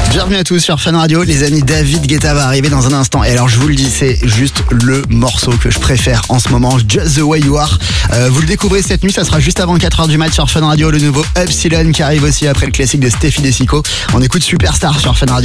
Bienvenue à tous sur Fun Radio, les amis. David Guetta va arriver dans un instant. Et alors je vous le dis, c'est juste le morceau que je préfère en ce moment, Just the Way You Are. Vous le découvrez cette nuit, ça sera juste avant 4h du mat sur Fun Radio, le nouveau Epsilon qui arrive aussi après le classique de Steffi Desico. On écoute Superstar sur Fun Radio.